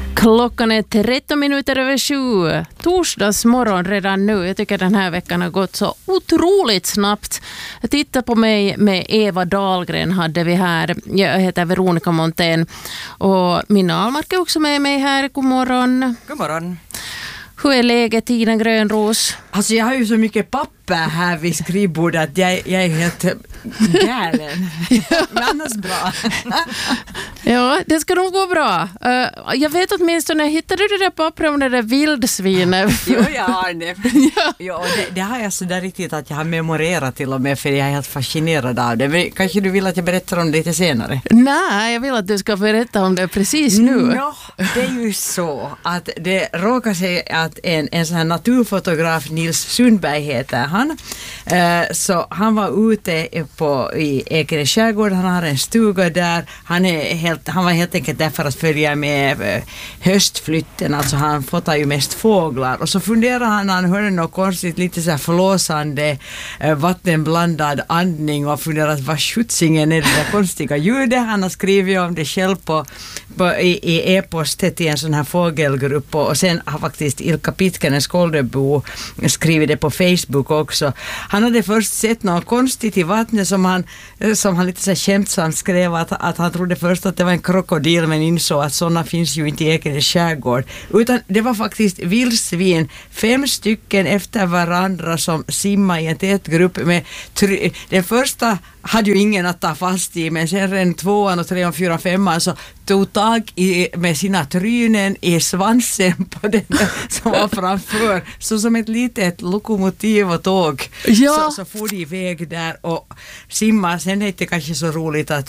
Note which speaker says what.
Speaker 1: Klockan är 13 minuter över 7. Torsdagsmorgon redan nu. Jag tycker den här veckan har gått så otroligt snabbt. Titta på mig med Eva Dahlgren hade vi här. Jag heter Veronica Montén. Och Minna Ahlmark är också med mig här. God morgon.
Speaker 2: God morgon.
Speaker 1: Hur är läget, Tina Grönros?
Speaker 2: Alltså jag har ju så mycket papper här vid skrivbordet att jag är helt gären. Men annars bra.
Speaker 1: Ja, det ska nog gå bra. Jag vet åtminstone, hittade du det där pappret om det där vildsvinet?
Speaker 2: Jo, jag har det.
Speaker 1: Ja.
Speaker 2: Jo, det har jag så där riktigt att jag har memorerat till och med, för jag är helt fascinerad av det. Men kanske du vill att jag berättar om det lite senare?
Speaker 1: Nej, jag vill att du ska berätta om det precis nu.
Speaker 2: No, det är ju så att det råkar sig att en sån här naturfotograf, Nils Sundberg heter han. Så han var ute i Ekerö skärgård, han har en stuga där. Han var helt enkelt där för att följa med höstflytten, alltså han fotar ju mest fåglar. Och så funderar han när han hörde något konstigt, lite så här flåsande, vattenblandad andning och funderar vad skjutsingen är det där konstiga ljudet. Han har skrivit om det själv i e-postet till en sån här fågelgrupp, och sen har faktiskt Ilkka Pitkänen Skoldebo skrivit det på Facebook också. Han hade först sett något konstigt i vattnet som han lite så skämtsamt skrev att han trodde först att det var en krokodil, men insåg att sådana finns ju inte i Ekerö skärgård, utan det var faktiskt vildsvin, 5 stycken efter varandra som simmar i en tät grupp med den första hade ju ingen att ta fast i, men sen redan 2:an och 3:an, 4:an, 5:an så tog tag med sina trynen i svansen på den som var framför, så som ett litet lokomotiv och tåg.
Speaker 1: Ja.
Speaker 2: Så for de iväg där och simmar. Sen är det kanske så roligt att